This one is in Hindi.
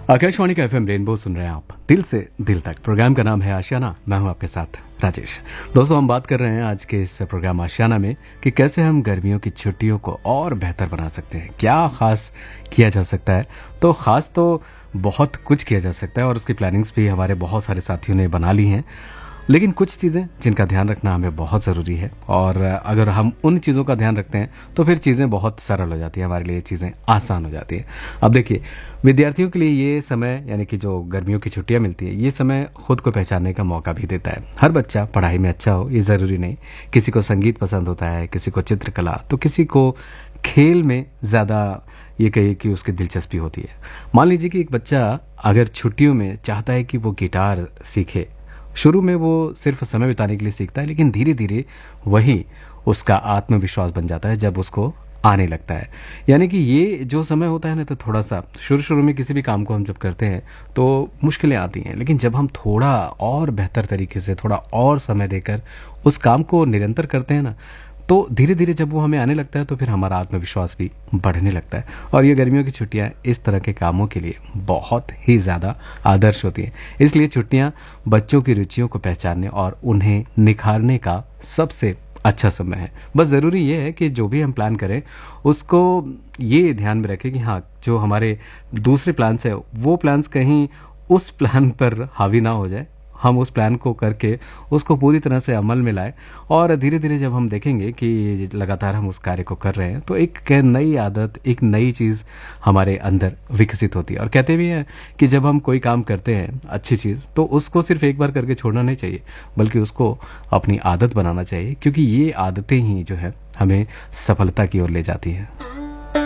आकाशवाणी का एफएम रेनबो सुन रहे हैं आप दिल से दिल तक। प्रोग्राम का नाम है आशियाना। मैं हूं आपके साथ राजेश। दोस्तों, हम बात कर रहे हैं आज के इस प्रोग्राम आशियाना में कि कैसे हम गर्मियों की छुट्टियों को और बेहतर बना सकते हैं, क्या खास किया जा सकता है। तो खास तो बहुत कुछ किया जा सकता है और उसकी प्लानिंग्स भी हमारे बहुत सारे साथियों ने बना ली हैं, लेकिन कुछ चीज़ें जिनका ध्यान रखना हमें बहुत ज़रूरी है। और अगर हम उन चीज़ों का ध्यान रखते हैं तो फिर चीज़ें बहुत सरल हो जाती हैं, हमारे लिए चीज़ें आसान हो जाती हैं। अब देखिए, विद्यार्थियों के लिए ये समय यानी कि जो गर्मियों की छुट्टियां मिलती है, ये समय खुद को पहचानने का मौका भी देता है। हर बच्चा पढ़ाई में अच्छा हो ये ज़रूरी नहीं। किसी को संगीत पसंद होता है, किसी को चित्रकला, तो किसी को खेल में ज़्यादा ये कहिए कि उसकी दिलचस्पी होती है। मान लीजिए कि एक बच्चा अगर छुट्टियों में चाहता है कि वो गिटार सीखे। शुरू में वो सिर्फ समय बिताने के लिए सीखता है, लेकिन धीरे धीरे वही उसका आत्मविश्वास बन जाता है जब उसको आने लगता है। यानी कि ये जो समय होता है ना, तो थोड़ा सा शुरू में किसी भी काम को हम जब करते हैं तो मुश्किलें आती हैं, लेकिन जब हम थोड़ा और बेहतर तरीके से, थोड़ा और समय देकर उस काम को निरंतर करते हैं ना, तो धीरे धीरे जब वो हमें आने लगता है तो फिर हमारा आत्मविश्वास भी बढ़ने लगता है। और ये गर्मियों की छुट्टियां इस तरह के कामों के लिए बहुत ही ज़्यादा आदर्श होती हैं। इसलिए छुट्टियां बच्चों की रुचियों को पहचानने और उन्हें निखारने का सबसे अच्छा समय है। बस ज़रूरी ये है कि जो भी हम प्लान करें उसको ये ध्यान में रखें कि हाँ, जो हमारे दूसरे प्लान्स है वो प्लान्स कहीं उस प्लान पर हावी ना हो जाए। हम उस प्लान को करके उसको पूरी तरह से अमल में लाएं और धीरे धीरे जब हम देखेंगे कि लगातार हम उस कार्य को कर रहे हैं तो एक नई आदत, एक नई चीज़ हमारे अंदर विकसित होती है। और कहते भी हैं कि जब हम कोई काम करते हैं अच्छी चीज़, तो उसको सिर्फ एक बार करके छोड़ना नहीं चाहिए, बल्कि उसको अपनी आदत बनाना चाहिए, क्योंकि ये आदतें ही जो है हमें सफलता की ओर ले जाती है।